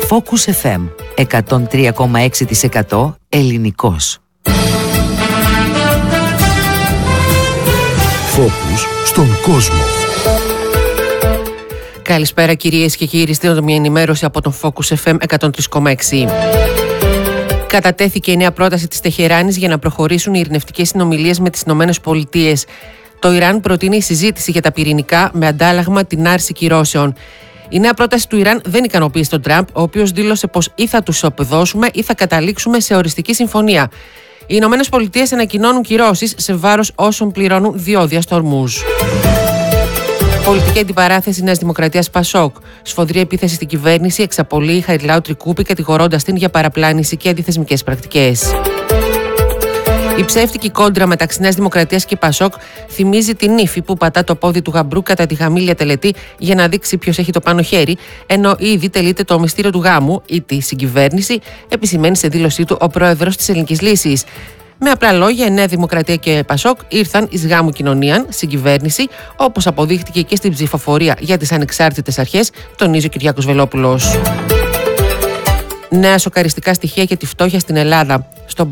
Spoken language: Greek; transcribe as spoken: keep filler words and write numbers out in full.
Focus εφ εμ εκατόν τρία κόμμα έξι τοις εκατό ελληνικός. Focus στον κόσμο. Καλησπέρα κυρίες και κύριοι, στέλνω μια ενημέρωση από τον Focus εφ εμ εκατόν τρία κόμμα έξι. Κατατέθηκε η νέα πρόταση της Τεχεράνης για να προχωρήσουν οι ειρηνευτικές συνομιλίες με τις Ηνωμένες Πολιτείες. Το Ιράν προτείνει συζήτηση για τα πυρηνικά με αντάλλαγμα την άρση κυρώσεων. Η νέα πρόταση του Ιράν δεν ικανοποίησε τον Τραμπ, ο οποίος δήλωσε πως ή θα τους αποδώσουμε ή θα καταλήξουμε σε οριστική συμφωνία. Οι Ηνωμένες Πολιτείες ανακοινώνουν κυρώσεις σε βάρος όσων πληρώνουν διόδια στο Ορμούζ. Πολιτική αντιπαράθεση Νέας Δημοκρατίας Πασόκ. Σφοδρή επίθεση στην κυβέρνηση εξαπολύει Χαριλάου Τρικούπη, κατηγορώντας την για παραπλάνηση και αντιθεσμικές πρακτικές. Η ψεύτικη κόντρα μεταξύ Νέας Δημοκρατίας και Πασόκ θυμίζει την ύφη που πατά το πόδι του γαμπρού κατά τη γαμήλια τελετή για να δείξει ποιος έχει το πάνω χέρι, ενώ ήδη τελείται το μυστήριο του γάμου ή τη συγκυβέρνηση, επισημαίνει σε δήλωσή του ο πρόεδρος της Ελληνικής Λύσης. Με απλά λόγια, η Νέα Δημοκρατία και Πασόκ ήρθαν εις γάμου κοινωνίαν, συγκυβέρνηση, όπως αποδείχτηκε και στην ψηφοφορία για τις ανεξάρτητες αρχές, τονίζει ο Κυριάκος Βελόπουλος. Νέα σοκαριστικά στοιχεία για τη φτώχεια στην Ελλάδα. Στο